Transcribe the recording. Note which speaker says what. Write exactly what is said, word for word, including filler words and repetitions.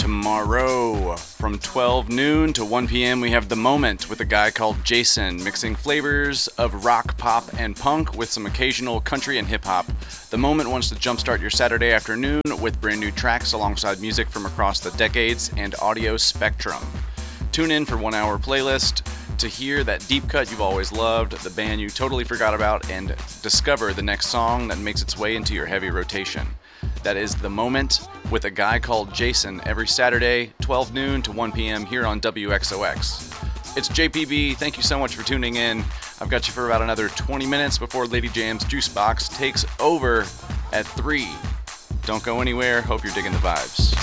Speaker 1: tomorrow. From twelve noon to one p.m. we have The Moment with a guy called Jason, mixing flavors of rock, pop, and punk with some occasional country and hip-hop. The Moment wants to jumpstart your Saturday afternoon with brand new tracks alongside music from across the decades and audio spectrum. Tune in for one hour playlist to hear that deep cut you've always loved, the band you totally forgot about, and discover the next song that makes its way into your heavy rotation. That is The Moment with a guy called Jason every Saturday, twelve noon to one p.m. here on W X O X. It's J P B. Thank you so much for tuning in. I've got you for about another twenty minutes before Lady Jam's Juicebox takes over at three. Don't go anywhere. Hope you're digging the vibes.